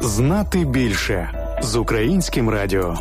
Знати більше з Українським радіо.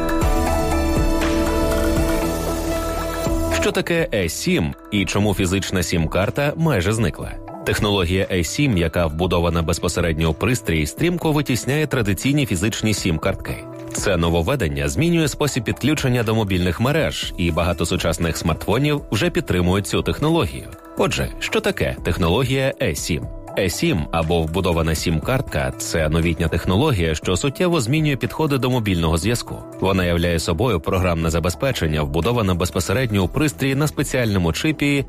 Що таке eSIM і чому фізична сім-карта майже зникла? Технологія eSIM, яка вбудована безпосередньо у пристрій, стрімко витісняє традиційні фізичні сім-картки. Це нововведення змінює спосіб підключення до мобільних мереж, і багато сучасних смартфонів вже підтримують цю технологію. Отже, що таке технологія eSIM? eSIM або вбудована сім-картка – це новітня технологія, що суттєво змінює підходи до мобільного зв'язку. Вона являє собою програмне забезпечення, вбудоване безпосередньо у пристрій на спеціальному чипі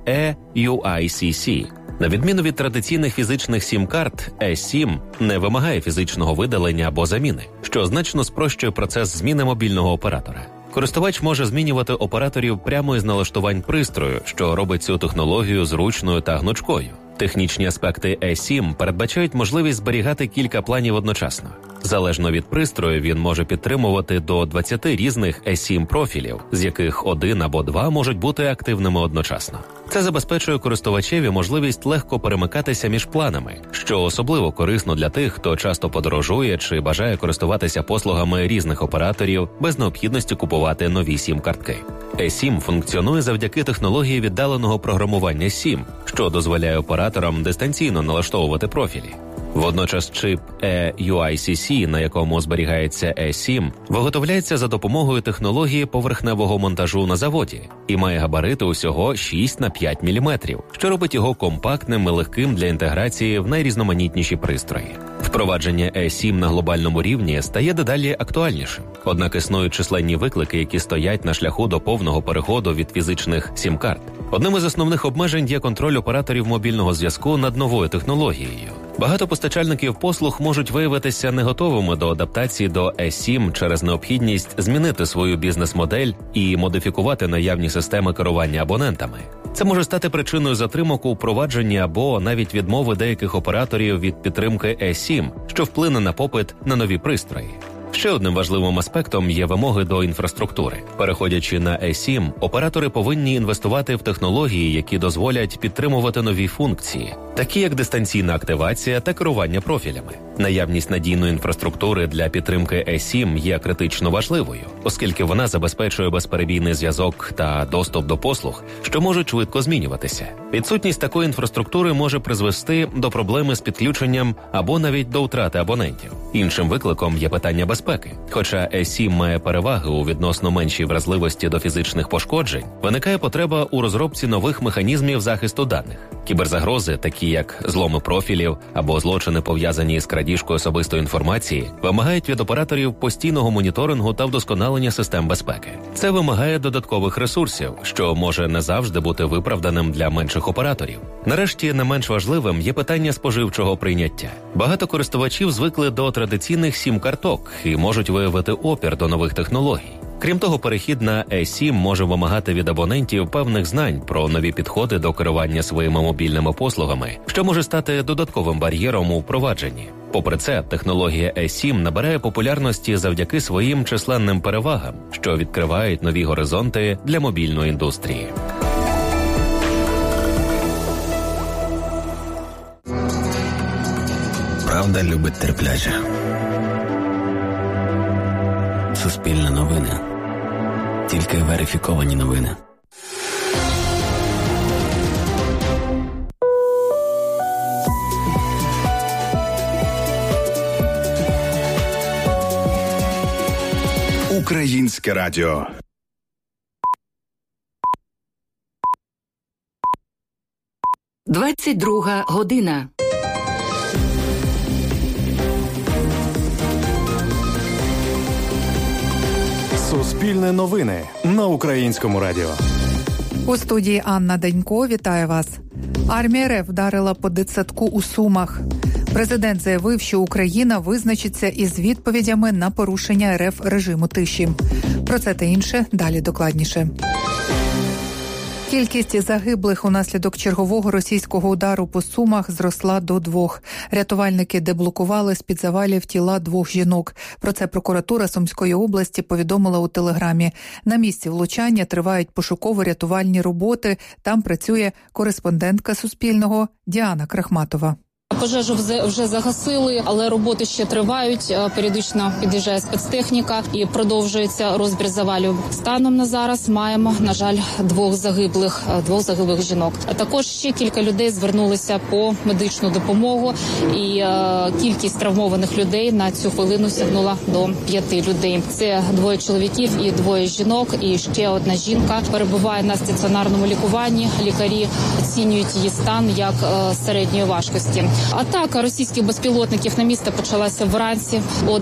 eUICC. На відміну від традиційних фізичних сім-карт, eSIM не вимагає фізичного видалення або заміни, що значно спрощує процес зміни мобільного оператора. Користувач може змінювати операторів прямо із налаштувань пристрою, що робить цю технологію зручною та гнучкою. Технічні аспекти eSIM передбачають можливість зберігати кілька планів одночасно. Залежно від пристрою, він може підтримувати до 20 різних eSIM-профілів, з яких один або два можуть бути активними одночасно. Це забезпечує користувачеві можливість легко перемикатися між планами, що особливо корисно для тих, хто часто подорожує чи бажає користуватися послугами різних операторів без необхідності купувати нові сім-картки. eSIM функціонує завдяки технології віддаленого програмування SIM, що дозволяє операторам дистанційно налаштовувати профілі. Водночас чип eUICC, на якому зберігається eSIM, виготовляється за допомогою технології поверхневого монтажу на заводі і має габарити усього 6 на 5 мм, що робить його компактним і легким для інтеграції в найрізноманітніші пристрої. Впровадження eSIM на глобальному рівні стає дедалі актуальнішим. Однак існують численні виклики, які стоять на шляху до повного переходу від фізичних сім-карт. Одним із основних обмежень є контроль операторів мобільного зв'язку над новою технологією. Багато постачальників послуг можуть виявитися не готовими до адаптації до eSIM через необхідність змінити свою бізнес-модель і модифікувати наявні системи керування абонентами. Це може стати причиною затримок у впровадженні або навіть відмови деяких операторів від підтримки eSIM, що вплине на попит на нові пристрої. Ще одним важливим аспектом є вимоги до інфраструктури. Переходячи на eSIM, оператори повинні інвестувати в технології, які дозволять підтримувати нові функції, такі як дистанційна активація та керування профілями. Наявність надійної інфраструктури для підтримки eSIM є критично важливою, оскільки вона забезпечує безперебійний зв'язок та доступ до послуг, що можуть швидко змінюватися. Відсутність такої інфраструктури може призвести до проблеми з підключенням або навіть до втрати абонентів. Іншим викликом є питання безпеки. Хоча eSIM має переваги у відносно меншій вразливості до фізичних пошкоджень, виникає потреба у розробці нових механізмів захисту даних. Кіберзагрози, такі як зломи профілів або злочини, пов'язані з крадіжкою особистої інформації, вимагають від операторів постійного моніторингу та вдосконалення систем безпеки. Це вимагає додаткових ресурсів, що може не завжди бути виправданим для менших операторів. Нарешті, не менш важливим є питання споживчого прийняття. Багато користувачів звикли до традиційних сім-карток і можуть виявити опір до нових технологій. Крім того, перехід на eSIM може вимагати від абонентів певних знань про нові підходи до керування своїми мобільними послугами, що може стати додатковим бар'єром у впровадженні. Попри це, технологія eSIM набирає популярності завдяки своїм численним перевагам, що відкривають нові горизонти для мобільної індустрії. Правда любить терпляче. Суспільне новини. Тільки верифіковані новини. Українське радіо. «22 година». Суспільне новини на Українському радіо. У студії Анна Денько. Вітаю вас. Армія РФ вдарила по дитсадку у Сумах. Президент заявив, що Україна визначиться із відповідями на порушення РФ режиму тиші. Про це та інше далі докладніше. Кількість загиблих унаслідок чергового російського удару по Сумах зросла до 2. Рятувальники деблокували з-під завалів тіла 2 жінок. Про це прокуратура Сумської області повідомила у Телеграмі. На місці влучання тривають пошуково-рятувальні роботи. Там працює кореспондентка Суспільного Діана Крахматова. Пожежу вже загасили, але роботи ще тривають. Періодично під'їжджає спецтехніка і продовжується розбір завалів. Станом на зараз маємо, на жаль, двох загиблих жінок. А також ще кілька людей звернулися по медичну допомогу, і кількість травмованих людей на цю хвилину сягнула до 5 людей. Це 2 чоловіків і 2 жінок, і ще одна жінка перебуває на стаціонарному лікуванні. Лікарі оцінюють її стан як середньої важкості. Атака російських безпілотників на місто почалася вранці. О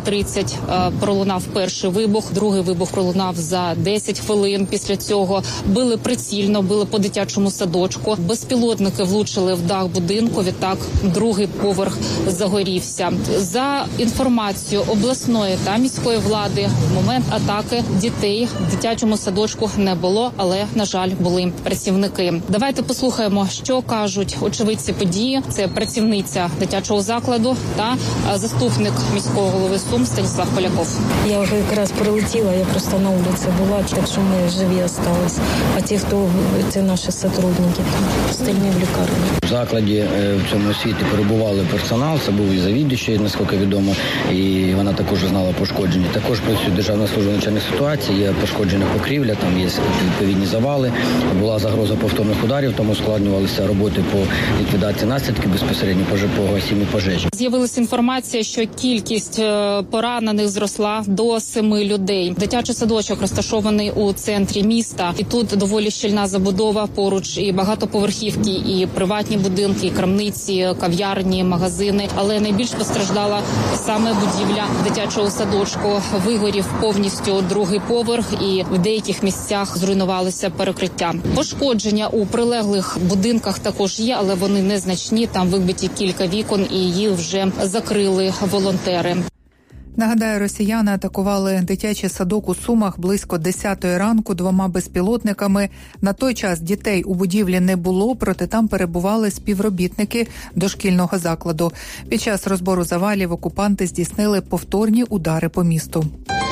10:30 пролунав перший вибух, другий вибух пролунав за 10 хвилин. Після цього били прицільно, били по дитячому садочку. Безпілотники влучили в дах будинку, відтак другий поверх загорівся. За інформацією обласної та міської влади, в момент атаки дітей в дитячому садочку не було, але, на жаль, були працівники. Давайте послухаємо, що кажуть очевидці події. Це працівниця дитячого закладу та заступник міського голови Сум Станіслав Поляков. Я вже якраз прилетіла, я просто на вулиці була, так що ми живі залишились. А ті, хто це наші сотрудники, остальні в лікарні. В закладі в цьому освіті перебували персонал, це був і завідуючий, наскільки відомо, і вона також знала пошкодження. Також працює Державна служба надзвичайних ситуацій, є пошкоджена покрівля, там є відповідні завали, була загроза повторних ударів, тому ускладнювалися роботи по ліквідації наслідків безпосередньо по гасінню пожежі. З'явилася інформація, що кількість поранених зросла до 7 людей. Дитячий садочок розташований у центрі міста, і тут доволі щільна забудова, поруч і багатоповерхівки, і приватні будинки, і крамниці, кав'ярні, магазини. Але найбільш постраждала саме будівля дитячого садочку. Вигорів повністю другий поверх, і в деяких місцях зруйнувалися перекриття. Пошкодження у прилеглих будинках також є, але вони незначні. Там вибиті кілька вікон, і їх вже закрили волонтери. Нагадаю, росіяни атакували дитячий садок у Сумах близько 10-ї ранку 2 безпілотниками. На той час дітей у будівлі не було, проте там перебували співробітники дошкільного закладу. Під час розбору завалів окупанти здійснили повторні удари по місту.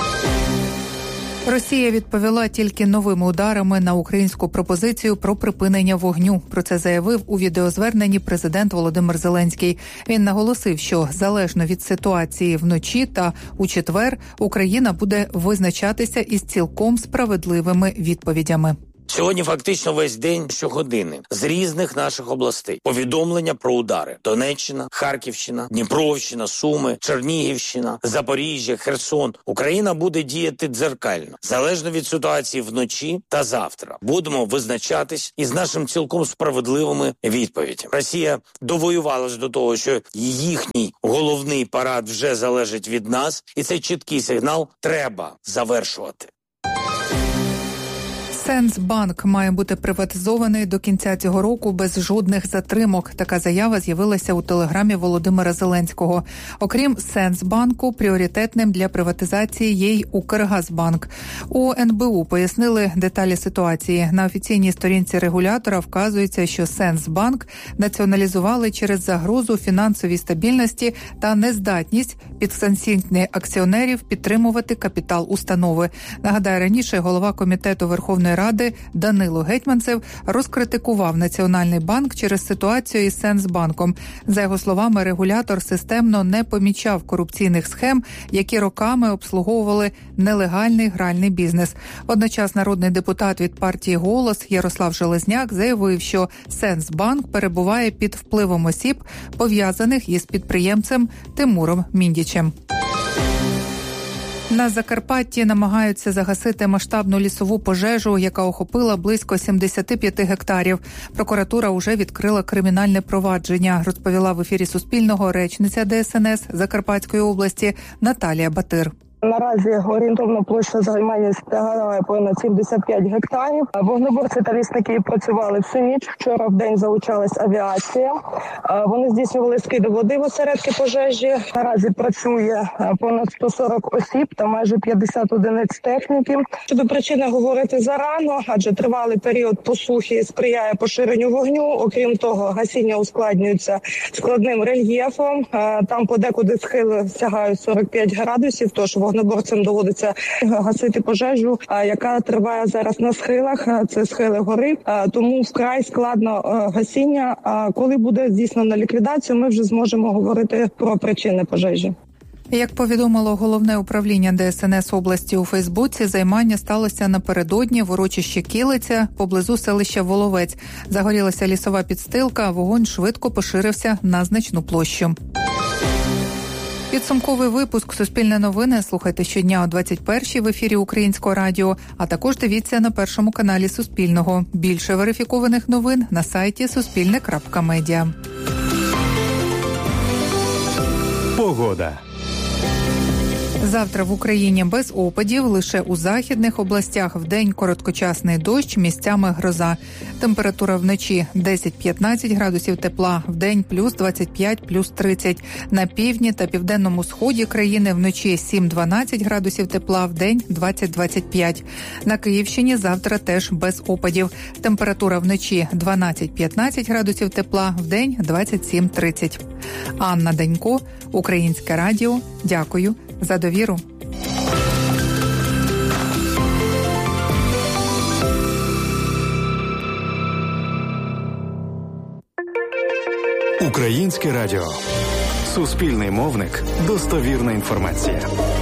Росія відповіла тільки новими ударами на українську пропозицію про припинення вогню. Про це заявив у відеозверненні президент Володимир Зеленський. Він наголосив, що залежно від ситуації вночі та у четвер Україна буде визначатися із цілком справедливими відповідями. Сьогодні фактично весь день, щогодини, з різних наших областей. Повідомлення про удари. Донеччина, Харківщина, Дніпровщина, Суми, Чернігівщина, Запоріжжя, Херсон. Україна буде діяти дзеркально. Залежно від ситуації вночі та завтра. Будемо визначатись із нашим цілком справедливими відповідями. Росія довоювалась до того, що їхній головний парад вже залежить від нас. І цей чіткий сигнал треба завершувати. Сенсбанк має бути приватизований до кінця цього року без жодних затримок. Така заява з'явилася у телеграмі Володимира Зеленського. Окрім Сенсбанку, пріоритетним для приватизації є й Укргазбанк. У НБУ пояснили деталі ситуації. На офіційній сторінці регулятора вказується, що Сенсбанк націоналізували через загрозу фінансовій стабільності та нездатність підсанкційних акціонерів підтримувати капітал установи. Нагадаю, раніше голова комітету Верховної Ради Данило Гетманцев розкритикував Національний банк через ситуацію із Сенсбанком. За його словами, регулятор системно не помічав корупційних схем, які роками обслуговували нелегальний гральний бізнес. Водночас народний депутат від партії «Голос» Ярослав Железняк заявив, що Сенсбанк перебуває під впливом осіб, пов'язаних із підприємцем Тимуром Міндічем. На Закарпатті намагаються загасити масштабну лісову пожежу, яка охопила близько 75 гектарів. Прокуратура уже відкрила кримінальне провадження, розповіла в ефірі Суспільного речниця ДСНС Закарпатської області Наталія Батир. Наразі орієнтовна площа займання сягає понад 75 гектарів. Вогнеборці та лісники працювали всю ніч. Вчора в день залучалась авіація. Вони здійснювали скиди води в осередки пожежі. Наразі працює понад 140 осіб та майже 50 одиниць техніки. Щодо причини говорити зарано, адже тривалий період посухи сприяє поширенню вогню. Окрім того, гасіння ускладнюється складним рельєфом. Там подекуди схили сягають 45 градусів, тож вогонь вогнеборцям доводиться гасити пожежу, яка триває зараз на схилах. Це схили гори, тому вкрай складно гасіння. Коли буде здійснена ліквідація, ми вже зможемо говорити про причини пожежі. Як повідомило Головне управління ДСНС області у Фейсбуці, займання сталося напередодні в урочищі Кілиця поблизу селища Воловець. Загорілася лісова підстилка, вогонь швидко поширився на значну площу. Підсумковий випуск «Суспільне новини» слухайте щодня о 21-й в ефірі Українського радіо, а також дивіться на Першому каналі Суспільного. Більше верифікованих новин на сайті suspilne.media. Погода. Завтра в Україні без опадів, лише у західних областях вдень короткочасний дощ, місцями гроза. Температура вночі 10-15 градусів тепла, вдень плюс 25, плюс 30. На півдні та південному сході країни вночі 7-12 градусів тепла, вдень 20-25. На Київщині завтра теж без опадів. Температура вночі 12-15 градусів тепла, вдень 27-30. Анна Данько, Українське радіо. Дякую за довіру. Українське радіо. Суспільний мовник. Достовірна інформація.